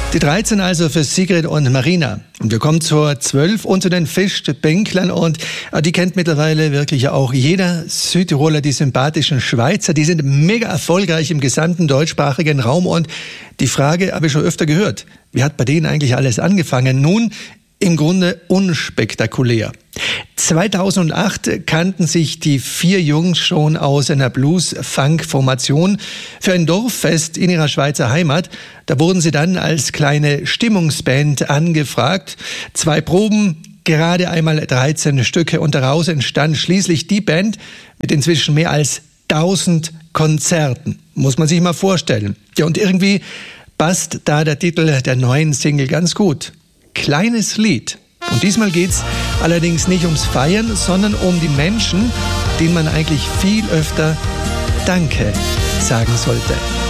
Die 13 also für Sigrid und Marina. Und wir kommen zur 12 unter den Fischbänklern und die kennt mittlerweile wirklich auch jeder Südtiroler, die sympathischen Schweizer. Die sind mega erfolgreich im gesamten deutschsprachigen Raum und die Frage habe ich schon öfter gehört. Wie hat bei denen eigentlich alles angefangen? Nun, im Grunde unspektakulär. 2008 kannten sich die 4 Jungs schon aus einer Blues-Funk-Formation für ein Dorffest in ihrer Schweizer Heimat. Da wurden sie dann als kleine Stimmungsband angefragt. 2 Proben, gerade einmal 13 Stücke und daraus entstand schließlich die Band mit inzwischen mehr als 1000 Konzerten. Muss man sich mal vorstellen. Ja, und irgendwie passt da der Titel der neuen Single ganz gut. Kleines Lied. Und diesmal geht's allerdings nicht ums Feiern, sondern um die Menschen, denen man eigentlich viel öfter Danke sagen sollte.